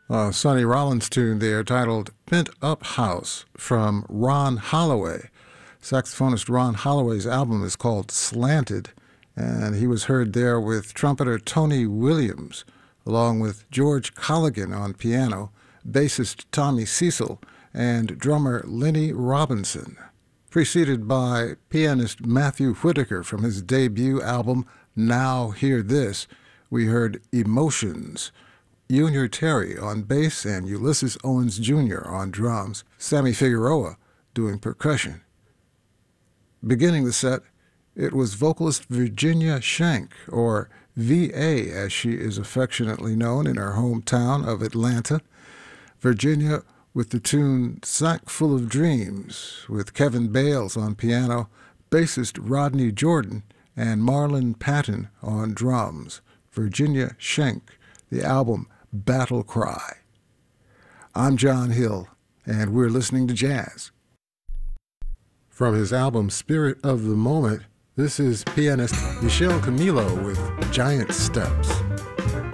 Sonny Rollins tune there titled Pent Up House from Ron Holloway. Saxophonist Ron Holloway's album is called Slanted, and he was heard there with trumpeter Tony Williams, along with George Colligan on piano, bassist Tommy Cecil, and drummer Lenny Robinson. Preceded by pianist Matthew Whitaker from his debut album Now Hear This, we heard Emotions, Junior Terry on bass and Ulysses Owens Jr. on drums, Sammy Figueroa doing percussion. Beginning the set, it was vocalist Virginia Shank, or V.A. as she is affectionately known in her hometown of Atlanta. Virginia with the tune Sack Full of Dreams, with Kevin Bales on piano, bassist Rodney Jordan, and Marlon Patton on drums. Virginia Shank, the album Battle Cry. I'm John Hill, and we're listening to jazz. From his album Spirit of the Moment, this is pianist Michel Camilo with Giant Steps.